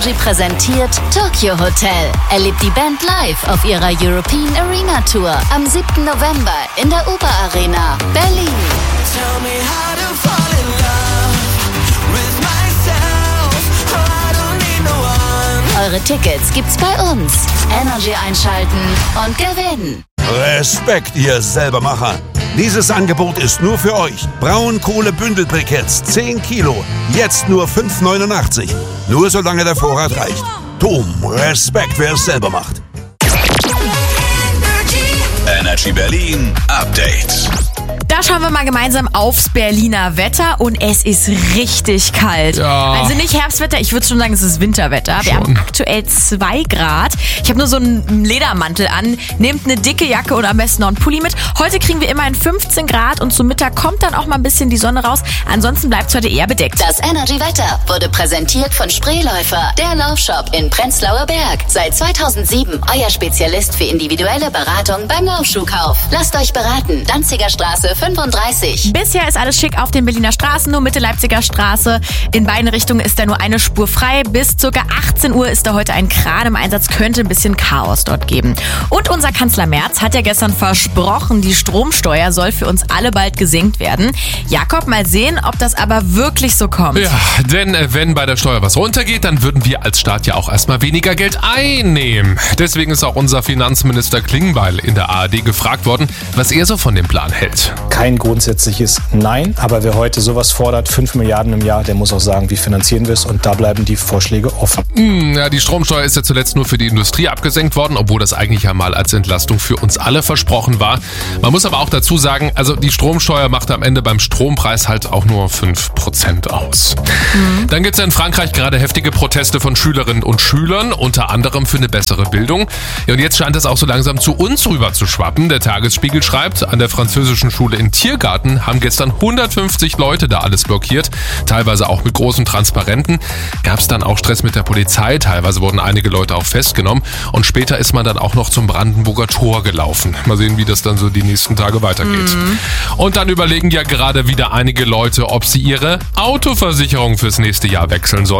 Energy präsentiert Tokyo Hotel. Erlebt die Band live auf ihrer European Arena Tour am 7. November in der Uber Arena, Berlin. Tell me how to fall in love with myself. I don't need no one. Eure Tickets gibt's bei uns. Energy einschalten und gewinnen. Respekt, ihr Selbermacher. Dieses Angebot ist nur für euch. Braunkohle-Bündelbriketts, 10 Kilo, jetzt nur 5,89. Nur solange der Vorrat reicht. Dom, Respekt, wer es selber macht. Energy Berlin Update. Da schauen wir mal gemeinsam aufs Berliner Wetter und es ist richtig kalt. Ja. Also nicht Herbstwetter, ich würde schon sagen, es ist Winterwetter. Wir haben aktuell 2 Grad. Ich habe nur so einen Ledermantel an. Nehmt eine dicke Jacke und am besten noch einen Pulli mit. Heute kriegen wir immerhin 15 Grad und zum Mittag kommt dann auch mal ein bisschen die Sonne raus. Ansonsten bleibt es heute eher bedeckt. Das Energy-Wetter wurde präsentiert von Spreeläufer, der Laufshop in Prenzlauer Berg. Seit 2007 euer Spezialist für individuelle Beratung beim Laufschuhkauf. Lasst euch beraten. Danziger Straße 35. Bisher ist alles schick auf den Berliner Straßen, nur Mitte Leipziger Straße. In beiden Richtungen ist da nur eine Spur frei. Bis ca. 18 Uhr ist da heute ein Kran im Einsatz, könnte ein bisschen Chaos dort geben. Und unser Kanzler Merz hat ja gestern versprochen, die Stromsteuer soll für uns alle bald gesenkt werden. Jakob, mal sehen, ob das aber wirklich so kommt. Ja, denn wenn bei der Steuer was runtergeht, dann würden wir als Staat ja auch erstmal weniger Geld einnehmen. Deswegen ist auch unser Finanzminister Klingbeil in der ARD gefragt worden, was er so von dem Plan hält. Kein grundsätzliches Nein, aber wer heute sowas fordert, 5 Milliarden im Jahr, der muss auch sagen, wie finanzieren wir es, und da bleiben die Vorschläge offen. Ja, die Stromsteuer ist ja zuletzt nur für die Industrie abgesenkt worden, obwohl das eigentlich ja mal als Entlastung für uns alle versprochen war. Man muss aber auch dazu sagen, also die Stromsteuer macht am Ende beim Strompreis halt auch nur 5% aus. Dann gibt es ja in Frankreich gerade heftige Proteste von Schülerinnen und Schülern, unter anderem für eine bessere Bildung. Ja, und jetzt scheint es auch so langsam zu uns rüber zu schwappen. Der Tagesspiegel schreibt, an der französischen Schule in Tiergarten haben gestern 150 Leute da alles blockiert, teilweise auch mit großen Transparenten. Gab es dann auch Stress mit der Polizei, teilweise wurden einige Leute auch festgenommen und später ist man dann auch noch zum Brandenburger Tor gelaufen. Mal sehen, wie das dann so die nächsten Tage weitergeht. Und dann überlegen ja gerade wieder einige Leute, ob sie ihre Autoversicherung fürs nächste Jahr wechseln sollen.